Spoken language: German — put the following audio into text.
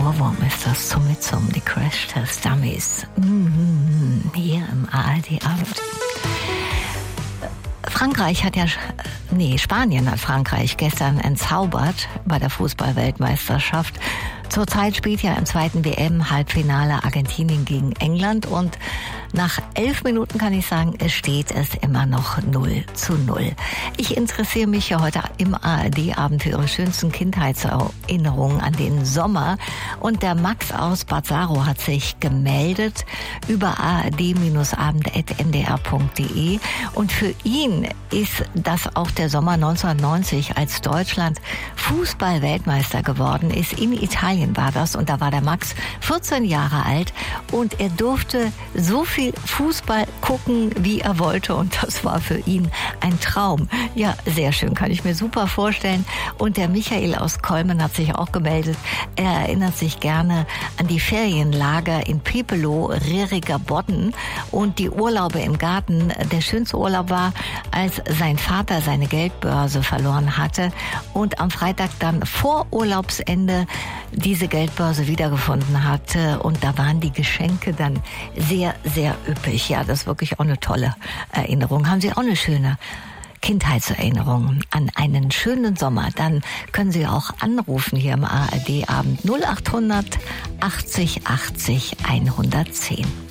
Ohrwurm ist das zum die Crash Test Dummies. Hier im ARD-Abend. Spanien hat Frankreich gestern entzaubert bei der Fußball-Weltmeisterschaft. Zurzeit spielt ja im zweiten WM-Halbfinale Argentinien gegen England und nach 11 Minuten kann ich sagen, es steht immer noch 0:0. Ich interessiere mich ja heute im ARD-Abend für Ihre schönsten Kindheitserinnerungen an den Sommer und der Max aus Bad Saro hat sich gemeldet über ard-abend@ndr.de und für ihn ist das auch der Sommer 1990, als Deutschland Fußball-Weltmeister geworden ist. In Italien war das und da war der Max 14 Jahre alt und er durfte so viel Fußball gucken, wie er wollte und das war für ihn ein Traum. Ja, sehr schön, kann ich mir super vorstellen. Und der Michael aus Kolmen hat sich auch gemeldet. Er erinnert sich gerne an die Ferienlager in Pepelo, Reriger Bodden und die Urlaube im Garten. Der schönste Urlaub war, als sein Vater seine Geldbörse verloren hatte und am Freitag dann vor Urlaubsende diese Geldbörse wiedergefunden hatte und da waren die Geschenke dann sehr, sehr üppig. Ja, das ist wirklich auch eine tolle Erinnerung. Haben Sie auch eine schöne Kindheitserinnerung an einen schönen Sommer? Dann können Sie auch anrufen hier im ARD-Abend 0800 80 80 110.